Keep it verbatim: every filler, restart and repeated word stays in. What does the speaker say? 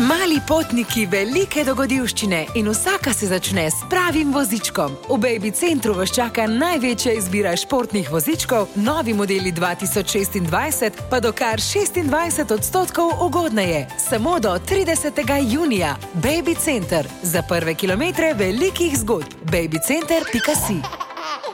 Mali potniki, velike dogodivščine in vsaka se začne s pravim vozičkom. V Baby Centru vas čaka največja izbira športnih vozičkov, novi modeli dva tisoč šestindvajset pa do kar šestindvajset odstotkov ugodneje. Samo do tridesetega junija. Baby Center. Za prve kilometre velikih zgodb. baby center pika si.